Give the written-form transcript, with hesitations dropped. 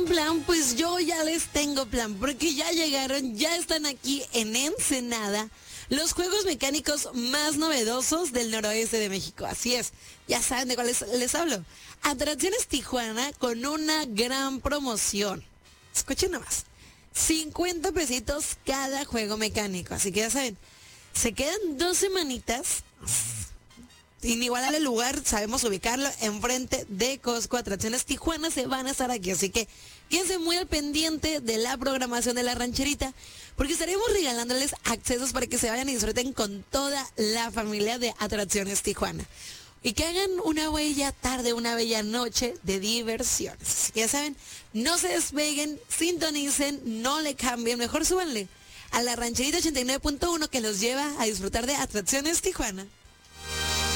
plan? Pues yo ya les tengo plan, porque ya llegaron, ya están aquí en Ensenada los juegos mecánicos más novedosos del noroeste de México. Así es, ya saben de cuáles les hablo. Atracciones Tijuana con una gran promoción. Escuchen nomás. 50 pesitos cada juego mecánico. Así que ya saben, se quedan 2 semanitas. Inigualable lugar, sabemos ubicarlo enfrente de Costco. Atracciones Tijuana se van a estar aquí, así que quédense muy al pendiente de la programación de la rancherita, porque estaremos regalándoles accesos para que se vayan y disfruten con toda la familia de Atracciones Tijuana y que hagan una bella tarde, una bella noche de diversiones. Así que ya saben, no se despeguen, sintonicen, no le cambien, mejor súbanle a la rancherita 89.1 que los lleva a disfrutar de Atracciones Tijuana.